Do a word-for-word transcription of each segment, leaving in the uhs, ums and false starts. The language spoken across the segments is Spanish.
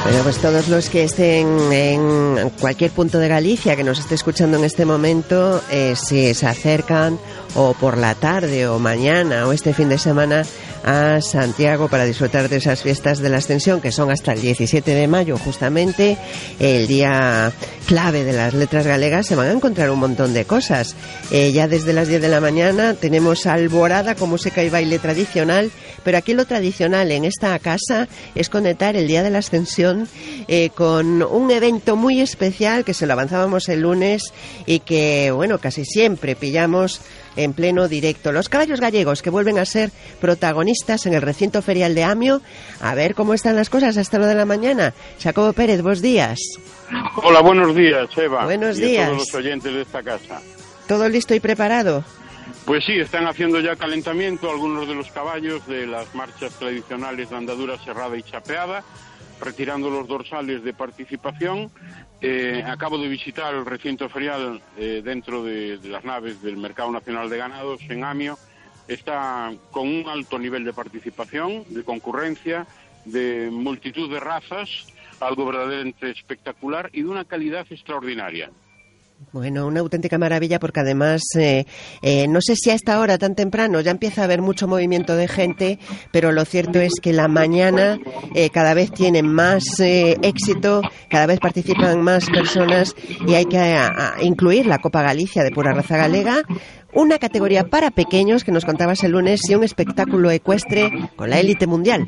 Bueno, pues todos los que estén en cualquier punto de Galicia, que nos esté escuchando en este momento, eh, si se acercan o por la tarde o mañana o este fin de semana a Santiago para disfrutar de esas fiestas de la Ascensión, que son hasta el diecisiete de mayo, justamente el día clave de las letras galegas, se van a encontrar un montón de cosas. Eh, ya desde las diez de la mañana tenemos alborada con música y baile tradicional, pero aquí lo tradicional en esta casa es conectar el día de la Ascensión eh, con un evento muy especial que se lo avanzábamos el lunes y que, bueno, casi siempre pillamos en pleno directo. Los caballos gallegos que vuelven a ser protagonistas en el recinto ferial de Amio. A ver cómo están las cosas hasta lo de la mañana. Jacobo Pérez, buenos días. Hola, buenos días, Eva. Buenos y días. a todos los oyentes de esta casa. ¿Todo listo y preparado? Pues sí, están haciendo ya calentamiento algunos de los caballos de las marchas tradicionales de andadura cerrada y chapeada, retirando los dorsales de participación. Eh, acabo de visitar el recinto ferial eh, dentro de, de las naves del Mercado Nacional de Ganados en Amio. Está con un alto nivel de participación, de concurrencia, de multitud de razas, algo verdaderamente espectacular y de una calidad extraordinaria. Bueno, una auténtica maravilla porque además, eh, eh, no sé si a esta hora tan temprano ya empieza a haber mucho movimiento de gente, pero lo cierto es que la mañana eh, cada vez tiene más eh, éxito, cada vez participan más personas y hay que a, a incluir la Copa Galicia de pura raza galega, una categoría para pequeños que nos contabas el lunes y un espectáculo ecuestre con la élite mundial.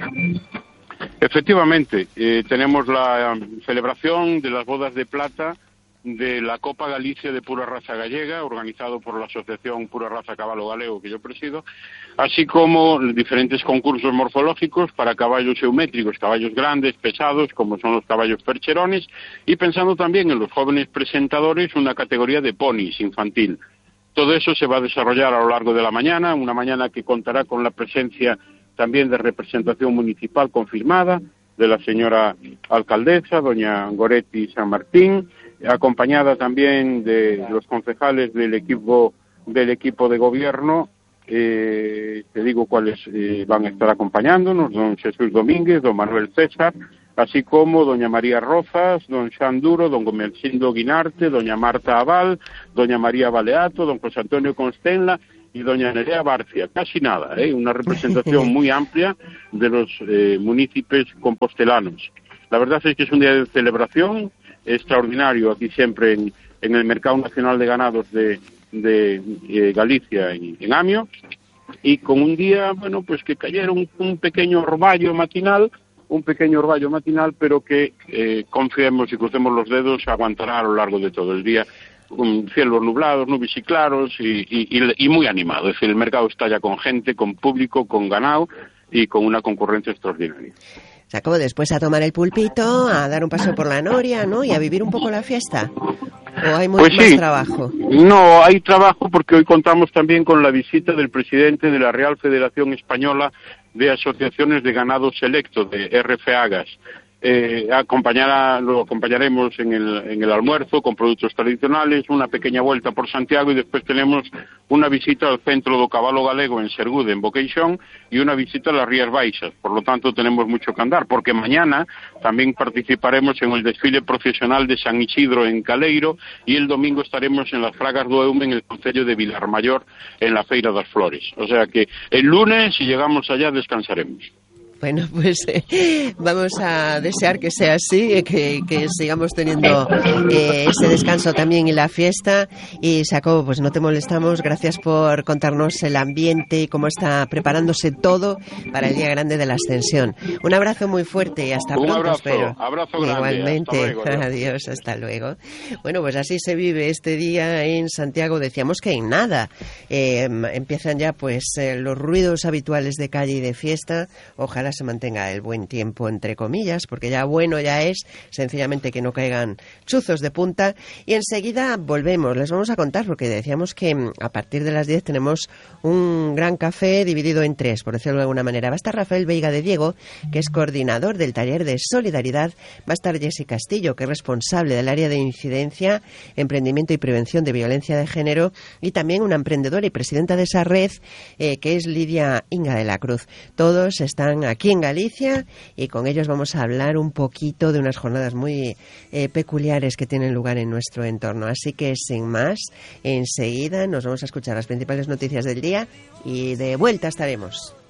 Efectivamente, eh, tenemos la celebración de las bodas de plata de la Copa Galicia de pura raza gallega, organizado por la Asociación Pura Raza Caballo Galego, que yo presido, así como diferentes concursos morfológicos para caballos geométricos, caballos grandes, pesados, como son los caballos percherones, y pensando también en los jóvenes presentadores, una categoría de ponis infantil. Todo eso se va a desarrollar a lo largo de la mañana, una mañana que contará con la presencia también de representación municipal confirmada, de la señora alcaldesa, doña Goretti San Martín, acompañada también de los concejales del equipo del equipo de gobierno. Eh, te digo cuáles eh, van a estar acompañándonos: don Jesús Domínguez, don Manuel César, así como doña María Rozas, don Xan Duro, don Gomercindo Guinarte, doña Marta Aval, doña María Baleato, don José Antonio Constenla y doña Nerea Barcia. Casi nada, ¿eh? Una representación muy amplia de los eh, municipios compostelanos. La verdad es que es un día de celebración extraordinario aquí siempre en, en el Mercado Nacional de Ganados de, de eh, Galicia, en, en Amio, y con un día, bueno, pues que cayera un, un pequeño orvallo matinal, un pequeño orvallo matinal, pero que eh, confiemos y crucemos los dedos, aguantará a lo largo de todo el día, con cielos nublados, nubes y claros, y, y, y, y muy animado. Es decir, el mercado está ya con gente, con público, con ganado y con una concurrencia extraordinaria. Jacobo, después a tomar el pulpito, a dar un paseo por la noria, ¿no? Y a vivir un poco la fiesta. ¿O hay muy, pues más sí, trabajo? No, hay trabajo porque hoy contamos también con la visita del presidente de la Real Federación Española de Asociaciones de Ganado Selecto, de R F Agas. Eh, acompañará, lo acompañaremos en el, en el almuerzo con productos tradicionales, una pequeña vuelta por Santiago y después tenemos una visita al Centro do Caballo Galego en Sergude, en Boqueixón, y una visita a las Rías Baixas. Por lo tanto, tenemos mucho que andar, porque mañana también participaremos en el desfile profesional de San Isidro en Caleiro y el domingo estaremos en las Fragas do Eume en el concello de Vilarmayor en la Feira das Flores. O sea que el lunes, si llegamos allá, descansaremos. Bueno, pues eh, vamos a desear que sea así, que, que sigamos teniendo eh, ese descanso también y la fiesta. Y Jacobo, pues no te molestamos, gracias por contarnos el ambiente y cómo está preparándose todo para el día grande de la Ascensión. Un abrazo muy fuerte y hasta Un pronto, abrazo, espero. abrazo grande. Igualmente, hasta luego, adiós, hasta luego. Bueno, pues así se vive este día en Santiago. Decíamos que en nada eh, empiezan ya pues eh, los ruidos habituales de calle y de fiesta. Ojalá se mantenga el buen tiempo, entre comillas, porque ya bueno ya es sencillamente que no caigan chuzos de punta. Y enseguida volvemos, les vamos a contar, porque decíamos que a partir de las diez tenemos un gran café dividido en tres, por decirlo de alguna manera. Va a estar Rafael Veiga de Diego, que es coordinador del taller de solidaridad. Va a estar Jessy Castillo, que es responsable del área de incidencia, emprendimiento y prevención de violencia de género, y también una emprendedora y presidenta de esa red, eh, que es Lidia Inga de la Cruz. Todos están aquí aquí en Galicia, y con ellos vamos a hablar un poquito de unas jornadas muy eh, peculiares que tienen lugar en nuestro entorno. Así que sin más, enseguida nos vamos a escuchar las principales noticias del día y de vuelta estaremos.